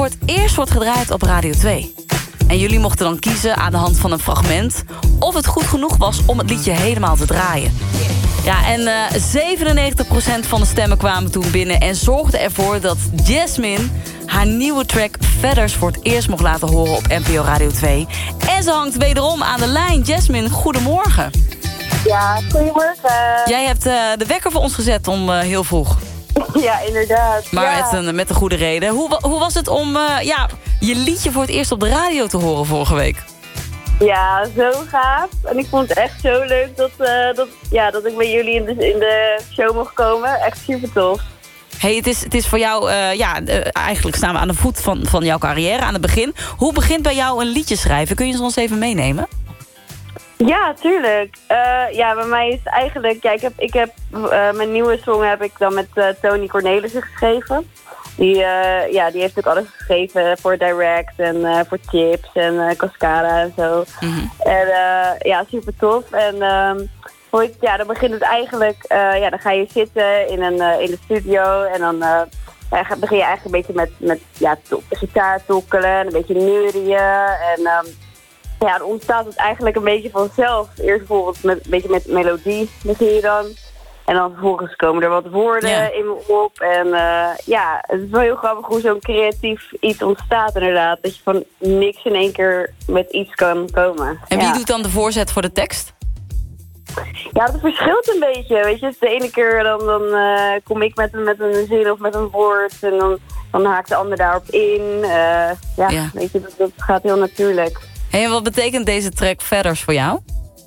voor het eerst wordt gedraaid op Radio 2. En jullie mochten dan kiezen aan de hand van een fragment of het goed genoeg was om het liedje helemaal te draaien. Ja, en 97% van de stemmen kwamen toen binnen en zorgde ervoor dat Jasmine haar nieuwe track Feathers voor het eerst mocht laten horen op NPO Radio 2. En ze hangt wederom aan de lijn. Jasmine, goedemorgen. Ja, goedemorgen. Jij hebt de wekker voor ons gezet om heel vroeg. Ja, inderdaad. Maar met een goede reden. Hoe was het om je liedje voor het eerst op de radio te horen vorige week? Ja, zo gaaf. En ik vond het echt zo leuk dat ik bij jullie in de show mocht komen. Echt super tof. Hey, het is voor jou, eigenlijk staan we aan de voet van jouw carrière, aan het begin. Hoe begint bij jou een liedje schrijven? Kun je ons even meenemen? Ja, tuurlijk. Bij mij is het eigenlijk... Ja, ik heb mijn nieuwe song heb ik dan met Tony Cornelissen geschreven. Die heeft ook alles geschreven voor Direct en voor Chips en Cascada en zo. Mm-hmm. En super tof. En dan begint het eigenlijk... dan ga je zitten in de studio en dan begin je eigenlijk een beetje met gitaar tokkelen en een beetje neurieën. En dan ontstaat het eigenlijk een beetje vanzelf. Eerst bijvoorbeeld een beetje met melodie begin je dan. En dan vervolgens komen er wat woorden in me op. En het is wel heel grappig hoe zo'n creatief iets ontstaat inderdaad. Dat je van niks in één keer met iets kan komen. En wie doet dan de voorzet voor de tekst? Ja, dat verschilt een beetje. Weet je, de ene keer dan kom ik met een zin of met een woord. En dan haakt de ander daarop in. Weet je, dat gaat heel natuurlijk. En wat betekent deze track Feathers voor jou?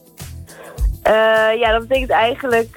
Dat betekent eigenlijk...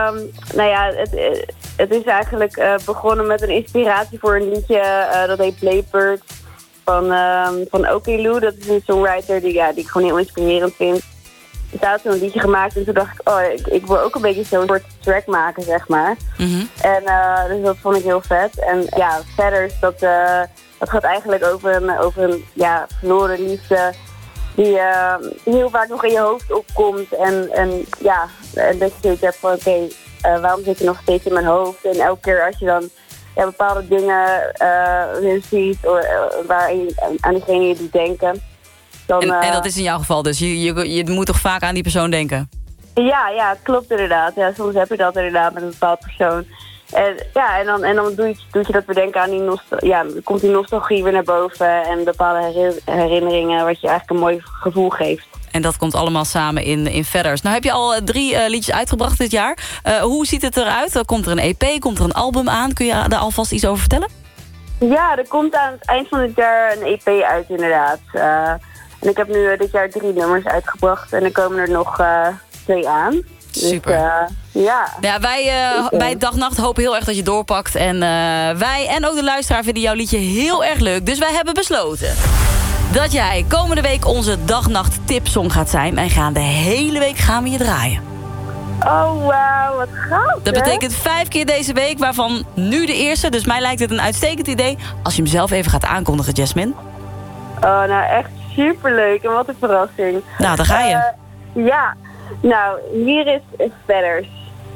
het is eigenlijk begonnen met een inspiratie voor een liedje. Dat heet Blaybird van OK Lou. Dat is een songwriter die ik gewoon heel inspirerend vind. Dus hij had zo'n liedje gemaakt en toen dacht ik... ik wil ook een beetje zo'n soort track maken, zeg maar. Mm-hmm. En dus dat vond ik heel vet. En Feathers, dat gaat eigenlijk over een verloren liefde... Die heel vaak nog in je hoofd opkomt. En dat je zoiets hebt van waarom zit je nog steeds in mijn hoofd? En elke keer als je dan bepaalde dingen weer ziet aan diegene je doet denken. Dan, en dat is in jouw geval dus? Je moet toch vaak aan die persoon denken? Ja, klopt inderdaad. Ja, soms heb je dat inderdaad met een bepaald persoon. En dan doe je dat weer denken aan dan komt die nostalgie weer naar boven en bepaalde herinneringen wat je eigenlijk een mooi gevoel geeft. En dat komt allemaal samen in Feathers. Nou heb je al 3 liedjes uitgebracht dit jaar. Hoe ziet het eruit? Komt er een EP? Komt er een album aan? Kun je daar alvast iets over vertellen? Ja, er komt aan het eind van dit jaar een EP uit inderdaad. En ik heb nu dit jaar 3 nummers uitgebracht en er komen er nog 2 aan. Super. Dus, wij Dag Nacht hopen heel erg dat je doorpakt. En wij en ook de luisteraar vinden jouw liedje heel erg leuk. Dus wij hebben besloten dat jij komende week onze Dag Nacht tipsong gaat zijn. En de hele week gaan we je draaien. Oh, wauw, wat gaaf. Dat betekent 5 keer deze week, waarvan nu de eerste. Dus mij lijkt het een uitstekend idee als je hem zelf even gaat aankondigen, Jasmine. Oh, nou echt superleuk. En wat een verrassing. Nou, daar ga je. Nou, hier is Feathers.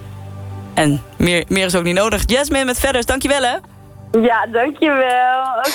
En meer is ook niet nodig. Jasmine met Feathers, dankjewel hè. Ja, dankjewel.